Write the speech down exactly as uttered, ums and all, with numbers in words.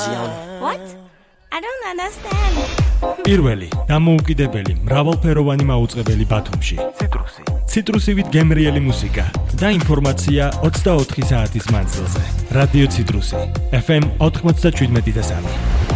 ზიანო. What? I don't understand. პირველი, დამოუკიდებელი, მრავალფეროვანი მაუწყებელი ბათუმში. ციტრუსი. ციტრუსივით გემრიელი მუსიკა და ინფორმაცია ოცდაოთხი საათის მანძილზე. რადიო ციტრუსი. ეფ ემ ოთხმოცდაშვიდმეტი და სამი.